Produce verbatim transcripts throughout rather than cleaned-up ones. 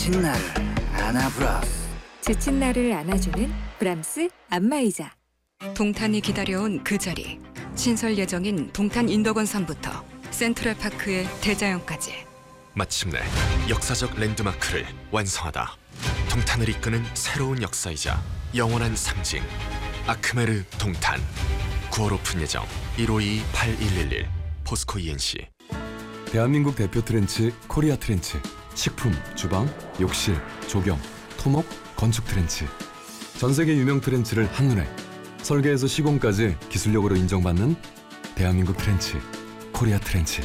지친 나를 안아브라스. 지친 나를 안아주는 브람스 안마의자. 동탄이 기다려온 그 자리. 신설 예정인 동탄 인덕원산부터 센트럴파크의 대자연까지. 마침내 역사적 랜드마크를 완성하다. 동탄을 이끄는 새로운 역사이자 영원한 상징. 아크메르 동탄. 구월 오픈 예정. 일오이 팔일일일. 포스코 이엔씨. 대한민국 대표 트렌치 코리아 트렌치. 식품, 주방, 욕실, 조경, 토목, 건축 트렌치. 전 세계 유명 트렌치를 한눈에. 설계에서 시공까지 기술력으로 인정받는 대한민국 트렌치 코리아 트렌치.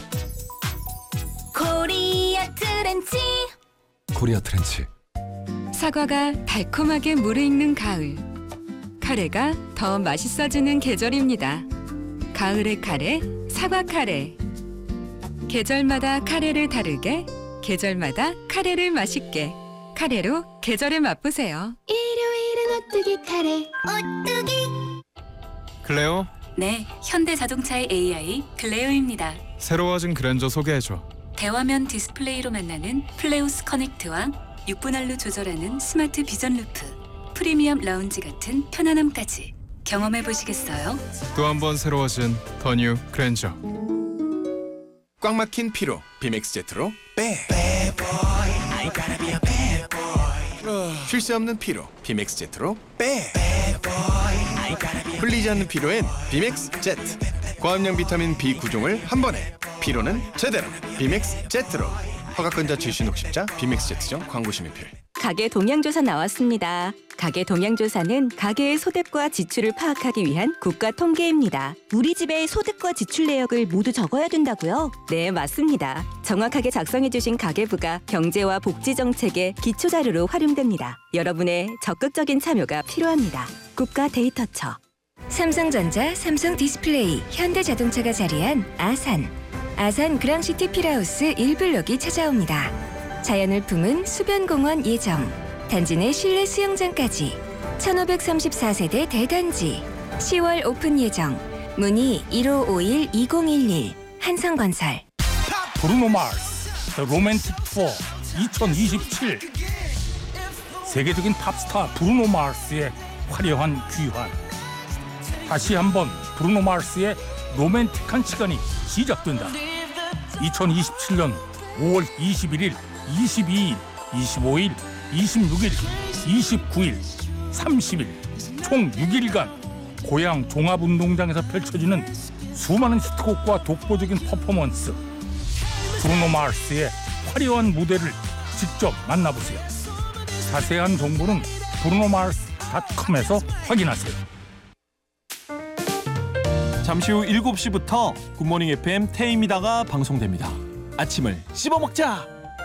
코리아 트렌치. 코리아 트렌치. 사과가 달콤하게 무르익는 가을. 카레가 더 맛있어지는 계절입니다. 가을의 카레, 사과 카레. 계절마다 카레를 다르게, 계절마다 카레를 맛있게. 카레로 계절을 맛보세요. 일요일은 오뚜기 카레. 오뚜기. 클레오, 네, 현대자동차의 에이아이 클레오입니다. 새로워진 그랜저 소개해줘. 대화면 디스플레이로 만나는 플레우스 커넥트와 육 분할로 조절하는 스마트 비전 루프, 프리미엄 라운지 같은 편안함까지 경험해 보시겠어요? 또 한 번 새로워진 더 뉴 그랜저. 꽉 막힌 피로 비맥스 제트로 빼. 쉴 새 없는 피로 비맥스 제트로 빼. 풀리지 않는 피로엔 비맥스 제트. 고함량 비타민 비 구 종을 한 번에. 피로는 제대로 비맥스 제트로. 허가권자 출신 혹십자 비맥스 제트점 광고 심의필. 가계 동향조사 나왔습니다. 가계 동향조사는 가계의 소득과 지출을 파악하기 위한 국가 통계입니다. 우리 집의 소득과 지출 내역을 모두 적어야 된다고요? 네, 맞습니다. 정확하게 작성해주신 가계부가 경제와 복지 정책의 기초 자료로 활용됩니다. 여러분의 적극적인 참여가 필요합니다. 국가 데이터처. 삼성전자, 삼성디스플레이, 현대자동차가 자리한 아산. 아산 그랑시티 필하우스 일 블록이 찾아옵니다. 자연을 품은 수변공원 예정. 단지 내 실내 수영장까지. 천오백삼십사 세대 대단지. 시월 오픈 예정. 문의 일오오일 이공일일. 한성건설. 브루노 마스 The Romantic Tour 이천이십칠. 세계적인 팝스타 브루노 마스의 화려한 귀환. 다시 한번 브루노 마스의 로맨틱한 시간이 시작된다. 이천이십칠년 오월 이십일일, 이십이일, 이십오일, 이십육일, 이십구일, 삼십일 총 육 일간 고향 종합운동장에서 펼쳐지는 수많은 히트곡과 독보적인 퍼포먼스. 브루노 마스의 화려한 무대를 직접 만나보세요. 자세한 정보는 브루노 마스 닷컴에서 확인하세요. 잠시 후 일곱 시부터 굿모닝 에프엠 태임이다가 방송됩니다. 아침을 씹어먹자.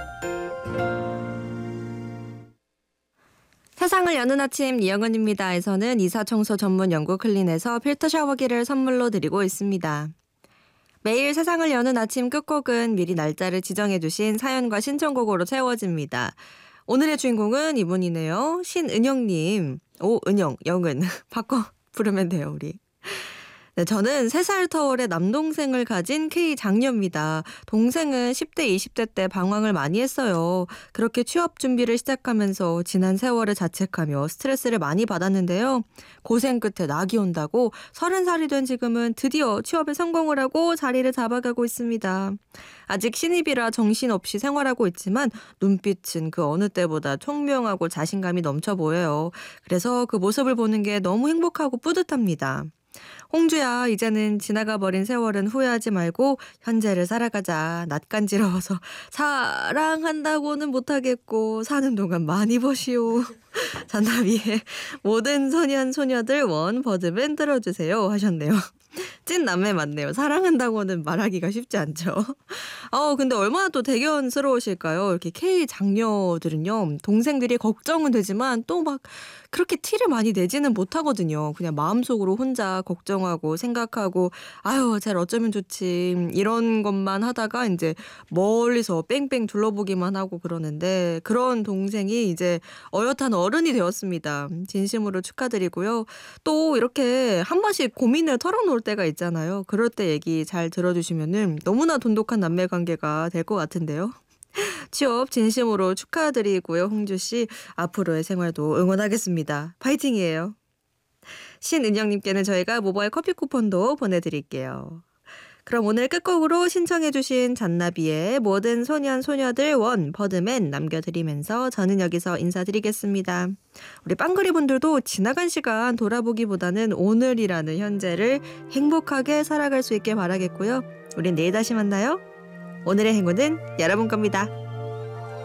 세상을 여는 아침 이영은입니다에서는 이사청소 전문 영국 클린에서 필터 샤워기를 선물로 드리고 있습니다. 매일 세상을 여는 아침 끝곡은 미리 날짜를 지정해주신 사연과 신청곡으로 채워집니다. 오늘의 주인공은 이분이네요. 신은영님. 오, 은영, 영은. 바꿔 부르면 돼요, 우리. 네, 저는 세 살 터울의 남동생을 가진 K 장녀입니다. 동생은 십 대, 이십 대 때 방황을 많이 했어요. 그렇게 취업 준비를 시작하면서 지난 세월을 자책하며 스트레스를 많이 받았는데요. 고생 끝에 낙이 온다고 서른 살이 된 지금은 드디어 취업에 성공을 하고 자리를 잡아가고 있습니다. 아직 신입이라 정신없이 생활하고 있지만 눈빛은 그 어느 때보다 총명하고 자신감이 넘쳐 보여요. 그래서 그 모습을 보는 게 너무 행복하고 뿌듯합니다. 홍주야, 이제는 지나가 버린 세월은 후회하지 말고 현재를 살아가자. 낯간지러워서 사랑한다고는 못하겠고 사는 동안 많이 버시오. 잔나비의 모든 소년 소녀들 원 버즈맨 들어주세요 하셨네요. 찐 남매 맞네요. 사랑한다고는 말하기가 쉽지 않죠. 어, 근데 얼마나 또 대견스러우실까요? 이렇게 K 장녀들은요. 동생들이 걱정은 되지만 또 막 그렇게 티를 많이 내지는 못하거든요. 그냥 마음속으로 혼자 걱정하고 생각하고 아유 잘 어쩌면 좋지 이런 것만 하다가 이제 멀리서 뺑뺑 둘러보기만 하고 그러는데 그런 동생이 이제 어엿한 어른이 되었습니다. 진심으로 축하드리고요. 또 이렇게 한 번씩 고민을 털어놓을 때가 있잖아요. 그럴 때 얘기 잘 들어주시면은 너무나 돈독한 남매 관계가 될 것 같은데요. 취업 진심으로 축하드리고요. 홍주 씨 앞으로의 생활도 응원하겠습니다. 파이팅이에요. 신은영님께는 저희가 모바일 커피 쿠폰도 보내드릴게요. 그럼 오늘 끝곡으로 신청해주신 잔나비의 모든 소년 소녀들 원 버드맨 남겨드리면서 저는 여기서 인사드리겠습니다. 우리 빵그리 분들도 지나간 시간 돌아보기보다는 오늘이라는 현재를 행복하게 살아갈 수 있게 바라겠고요. 우린 내일 다시 만나요. 오늘의 행운은 여러분 겁니다.